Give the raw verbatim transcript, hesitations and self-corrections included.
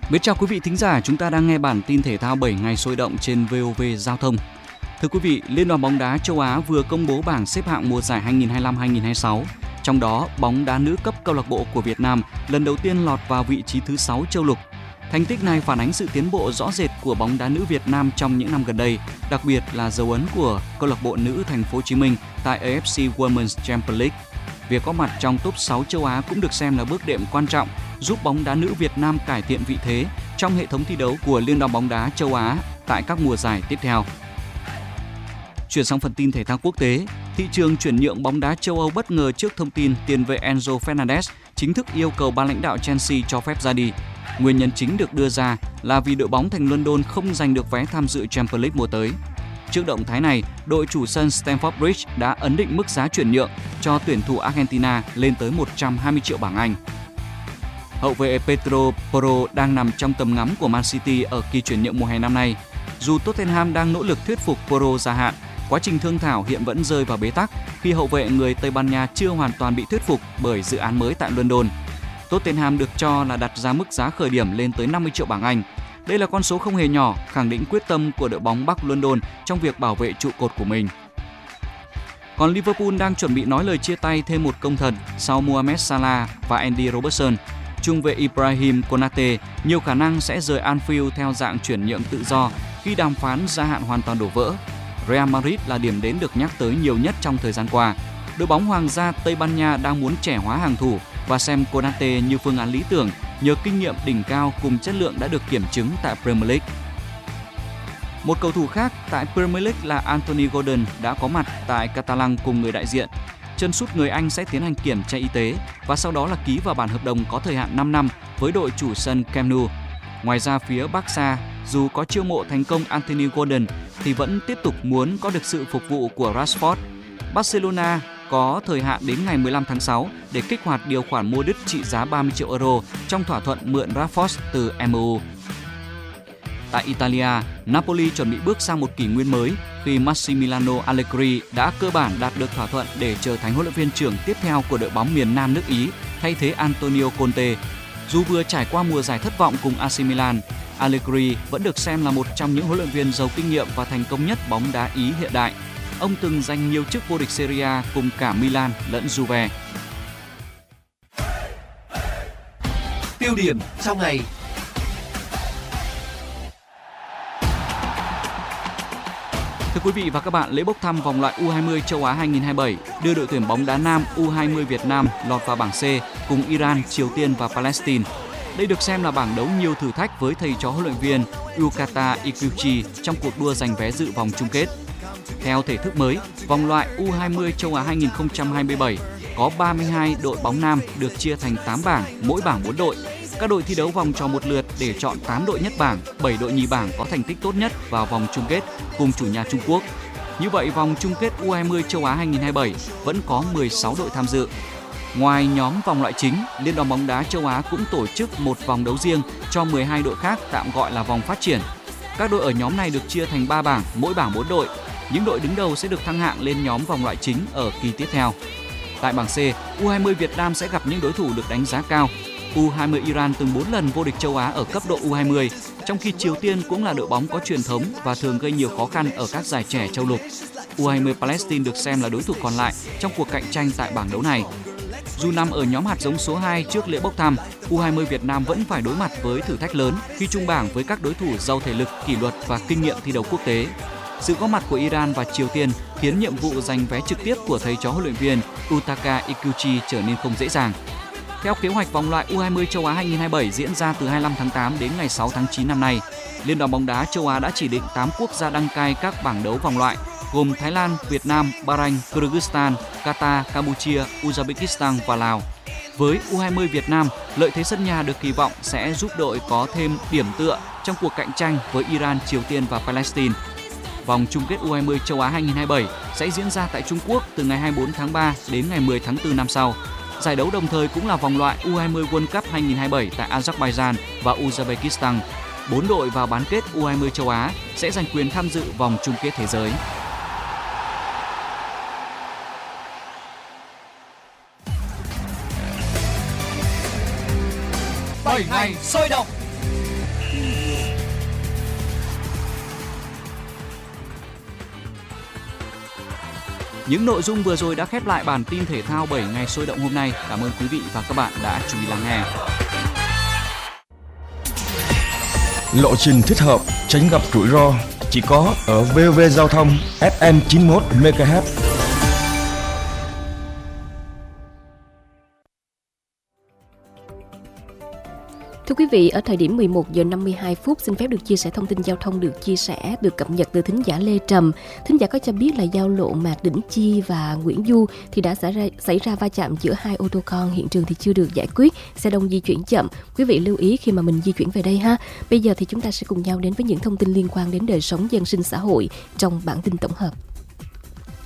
Mến chào quý vị thính giả, chúng ta đang nghe bản tin thể thao bảy ngày sôi động trên vê o vê Giao thông. Thưa quý vị, Liên đoàn bóng đá châu Á vừa công bố bảng xếp hạng mùa giải hai nghìn không trăm hai mươi lăm hai nghìn không trăm hai mươi sáu. Trong đó, bóng đá nữ cấp câu lạc bộ của Việt Nam lần đầu tiên lọt vào vị trí thứ sáu châu lục. Thành tích này phản ánh sự tiến bộ rõ rệt của bóng đá nữ Việt Nam trong những năm gần đây, đặc biệt là dấu ấn của câu lạc bộ nữ Thành phố Hồ Chí Minh tại a ép xê Women's Champions League. Việc có mặt trong top sáu châu Á cũng được xem là bước đệm quan trọng giúp bóng đá nữ Việt Nam cải thiện vị thế trong hệ thống thi đấu của Liên đoàn bóng đá châu Á tại các mùa giải tiếp theo. Chuyển sang phần tin thể thao quốc tế, thị trường chuyển nhượng bóng đá châu Âu bất ngờ trước thông tin tiền vệ Enzo Fernandez chính thức yêu cầu ban lãnh đạo Chelsea cho phép ra đi. Nguyên nhân chính được đưa ra là vì đội bóng thành London không giành được vé tham dự Champions League mùa tới. Trước động thái này, đội chủ sân Stamford Bridge đã ấn định mức giá chuyển nhượng cho tuyển thủ Argentina lên tới một trăm hai mươi triệu bảng Anh. Hậu vệ Pedro Porro đang nằm trong tầm ngắm của Man City ở kỳ chuyển nhượng mùa hè năm nay. Dù Tottenham đang nỗ lực thuyết phục Porro gia hạn, quá trình thương thảo hiện vẫn rơi vào bế tắc khi hậu vệ người Tây Ban Nha chưa hoàn toàn bị thuyết phục bởi dự án mới tại London. Tottenham được cho là đặt ra mức giá khởi điểm lên tới năm mươi triệu bảng Anh. Đây là con số không hề nhỏ, khẳng định quyết tâm của đội bóng Bắc London trong việc bảo vệ trụ cột của mình. Còn Liverpool đang chuẩn bị nói lời chia tay thêm một công thần sau Mohamed Salah và Andy Robertson. Trung vệ Ibrahim Konate nhiều khả năng sẽ rời Anfield theo dạng chuyển nhượng tự do khi đàm phán gia hạn hoàn toàn đổ vỡ. Real Madrid là điểm đến được nhắc tới nhiều nhất trong thời gian qua. Đội bóng Hoàng gia Tây Ban Nha đang muốn trẻ hóa hàng thủ và xem Konate như phương án lý tưởng nhờ kinh nghiệm đỉnh cao cùng chất lượng đã được kiểm chứng tại Premier League. Một cầu thủ khác tại Premier League là Anthony Gordon đã có mặt tại Catalan cùng người đại diện. Chân sút người Anh sẽ tiến hành kiểm tra y tế và sau đó là ký vào bản hợp đồng có thời hạn năm năm với đội chủ sân Camp Nou. Ngoài ra phía Barca, dù có chiêu mộ thành công Anthony Gordon thì vẫn tiếp tục muốn có được sự phục vụ của Rashford. Barcelona có thời hạn đến ngày mười lăm tháng sáu để kích hoạt điều khoản mua đứt trị giá ba mươi triệu euro trong thỏa thuận mượn Rashford từ em u. Tại Italia, Napoli chuẩn bị bước sang một kỷ nguyên mới khi Massimiliano Allegri đã cơ bản đạt được thỏa thuận để trở thành huấn luyện viên trưởng tiếp theo của đội bóng miền Nam nước Ý, thay thế Antonio Conte. Dù vừa trải qua mùa giải thất vọng cùng a xê Milan, Allegri vẫn được xem là một trong những huấn luyện viên giàu kinh nghiệm và thành công nhất bóng đá Ý hiện đại. Ông từng giành nhiều chức vô địch Serie A cùng cả Milan lẫn Juve. Tiêu điểm trong ngày. Thưa quý vị và các bạn, lễ bốc thăm vòng loại U hai mươi châu Á hai nghìn không trăm hai mươi bảy đưa đội tuyển bóng đá nam U hai mươi Việt Nam lọt vào bảng C cùng Iran, Triều Tiên và Palestine. Đây được xem là bảng đấu nhiều thử thách với thầy trò huấn luyện viên Yukata Ikuchi trong cuộc đua giành vé dự vòng chung kết. Theo thể thức mới, vòng loại U hai mươi châu Á hai nghìn không trăm hai mươi bảy có ba mươi hai đội bóng nam được chia thành tám bảng, mỗi bảng bốn đội. Các đội thi đấu vòng tròn một lượt để chọn tám đội nhất bảng, bảy đội nhì bảng có thành tích tốt nhất vào vòng chung kết cùng chủ nhà Trung Quốc. Như vậy, vòng chung kết U hai mươi châu Á hai nghìn không trăm hai mươi bảy vẫn có mười sáu đội tham dự. Ngoài nhóm vòng loại chính, Liên đoàn bóng đá châu Á cũng tổ chức một vòng đấu riêng cho mười hai đội khác tạm gọi là vòng phát triển. Các đội ở nhóm này được chia thành ba bảng, mỗi bảng bốn đội. Những đội đứng đầu sẽ được thăng hạng lên nhóm vòng loại chính ở kỳ tiếp theo. Tại bảng C, U hai mươi Việt Nam sẽ gặp những đối thủ được đánh giá cao. U hai mươi Iran từng bốn lần vô địch châu Á ở cấp độ U hai mươi, trong khi Triều Tiên cũng là đội bóng có truyền thống và thường gây nhiều khó khăn ở các giải trẻ châu lục. U hai mươi Palestine được xem là đối thủ còn lại trong cuộc cạnh tranh tại bảng đấu này. Dù nằm ở nhóm hạt giống số hai trước lễ bốc thăm, U hai mươi Việt Nam vẫn phải đối mặt với thử thách lớn khi chung bảng với các đối thủ giàu thể lực, kỷ luật và kinh nghiệm thi đấu quốc tế. Sự có mặt của Iran và Triều Tiên khiến nhiệm vụ giành vé trực tiếp của thầy trò huấn luyện viên Yutaka Ikuchi trở nên không dễ dàng. Theo kế hoạch, vòng loại U hai mươi châu Á hai nghìn không trăm hai mươi bảy diễn ra từ hai mươi lăm tháng tám đến ngày sáu tháng chín năm nay. Liên đoàn bóng đá châu Á đã chỉ định tám quốc gia đăng cai các bảng đấu vòng loại gồm Thái Lan, Việt Nam, Bahrain, Kyrgyzstan, Qatar, Campuchia, Uzbekistan và Lào. Với U hai mươi Việt Nam, lợi thế sân nhà được kỳ vọng sẽ giúp đội có thêm điểm tựa trong cuộc cạnh tranh với Iran, Triều Tiên và Palestine. Vòng chung kết U hai mươi châu Á hai nghìn không trăm hai mươi bảy sẽ diễn ra tại Trung Quốc từ ngày hai mươi bốn tháng ba đến ngày mười tháng tư năm sau. Giải đấu đồng thời cũng là vòng loại U hai mươi World Cup hai nghìn không trăm hai mươi bảy tại Azerbaijan và Uzbekistan. Bốn đội vào bán kết U hai mươi châu Á sẽ giành quyền tham dự vòng chung kết thế giới. bảy ngày sôi động. Những nội dung vừa rồi đã khép lại bản tin thể thao bảy ngày sôi động hôm nay. Cảm ơn quý vị và các bạn đã chú ý lắng nghe. Lộ trình thích hợp, tránh gặp rủi ro chỉ có ở vê o vê Giao thông ép em chín mươi mốt mê ga héc. Thưa quý vị, ở thời điểm mười một giờ năm mươi hai phút, xin phép được chia sẻ thông tin giao thông được chia sẻ, được cập nhật từ thính giả Lê Trầm. Thính giả có cho biết là giao lộ Mạc Đỉnh Chi và Nguyễn Du thì đã xảy ra, xảy ra va chạm giữa hai ô tô con, hiện trường thì chưa được giải quyết, xe đông di chuyển chậm. Quý vị lưu ý khi mà mình di chuyển về đây ha. Bây giờ thì chúng ta sẽ cùng nhau đến với những thông tin liên quan đến đời sống dân sinh xã hội trong bản tin tổng hợp.